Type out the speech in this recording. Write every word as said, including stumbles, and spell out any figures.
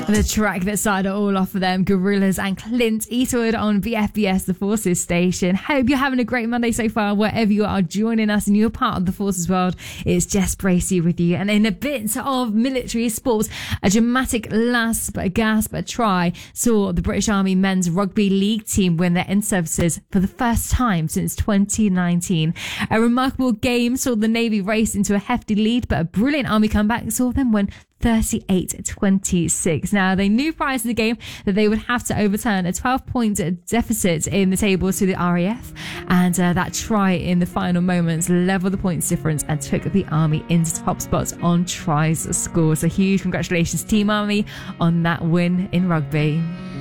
The track that started it all off for them, Gorillaz and Clint Eastwood on V F B S, the Forces station. Hope you're having a great Monday so far, wherever you are joining us and you're part of the Forces world. It's Jess Bracey with you. And in a bit of military sports, a dramatic last but a gasp, a try saw the British Army men's rugby league team win their in-services for the first time since twenty nineteen. A remarkable game saw the Navy race into a hefty lead, but a brilliant Army comeback saw them win thirty-eight twenty-six. Now, they knew prior to the game that they would have to overturn a twelve-point deficit in the table to the R A F, and uh, that try in the final moments leveled the points difference and took the Army into top spots on tries scored. So huge congratulations, Team Army, on that win in rugby.